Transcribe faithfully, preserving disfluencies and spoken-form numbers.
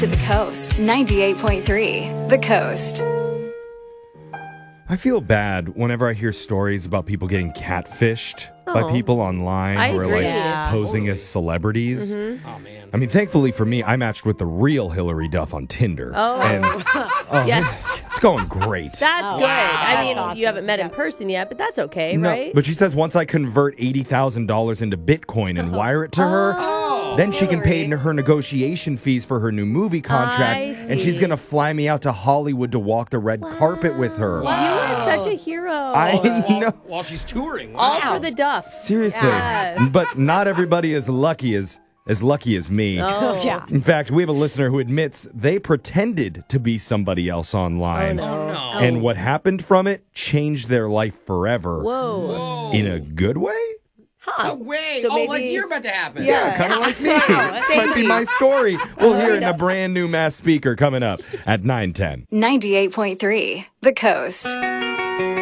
to the coast. ninety-eight point three, The Coast. I feel bad whenever I hear stories about people getting catfished Oh. by people online I who are agree. like Yeah. posing Totally. as celebrities. Mm-hmm. Oh, man. I mean, thankfully for me, I matched with the real Hillary Duff on Tinder. Oh. And oh, Yes. it's going great. That's Oh, good. wow. I mean, That's you haven't awesome. met in Yeah. person yet, but that's okay, No, right? but she says once I convert eighty thousand dollars into Bitcoin and wire it to her, Oh. then she can pay Hillary. her negotiation fees for her new movie contract. I And she's see. going to fly me out to Hollywood to walk the red carpet with her. You are such a hero. I While, know. while she's touring. All Wow. for the Duff. Seriously. Yeah. But not everybody is lucky as as lucky as me. Oh. Yeah. In fact, we have a listener who admits they pretended to be somebody else online. Oh, Oh, no. no. And what happened from it changed their life forever. Whoa. Whoa. In a good way? No way. So oh, like maybe- you're about to happen. Yeah, kind of like me. This might be my story. We'll hear it in a brand new Mass Speaker coming up at nine ten. ninety-eight point three, The Coast.